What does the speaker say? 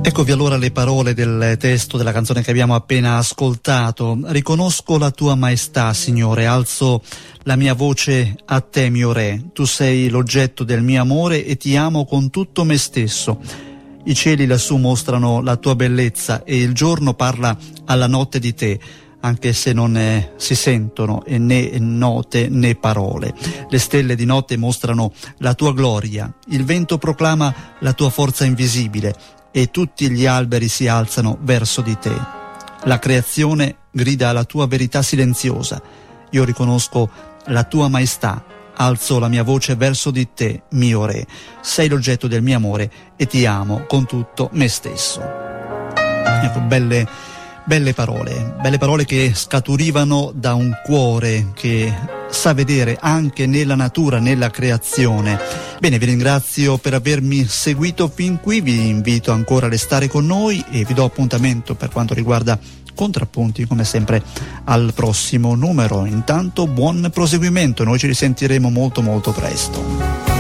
Eccovi allora le parole del testo della canzone che abbiamo appena ascoltato. Riconosco la tua maestà, Signore, alzo la mia voce a te, mio Re. Tu sei l'oggetto del mio amore e ti amo con tutto me stesso. I cieli lassù mostrano la tua bellezza e il giorno parla alla notte di te, anche se non si sentono né note né parole. Le stelle di notte mostrano la tua gloria, il vento proclama la tua forza invisibile e tutti gli alberi si alzano verso di te. La creazione grida la tua verità silenziosa. Io riconosco la tua maestà, alzo la mia voce verso di te, mio Re. Sei l'oggetto del mio amore e ti amo con tutto me stesso. Ecco, belle parole che scaturivano da un cuore che sa vedere anche nella natura, nella creazione. Bene, vi ringrazio per avermi seguito fin qui, vi invito ancora a restare con noi e vi do appuntamento per quanto riguarda Contrappunti come sempre al prossimo numero. Intanto buon proseguimento, noi ci risentiremo molto presto.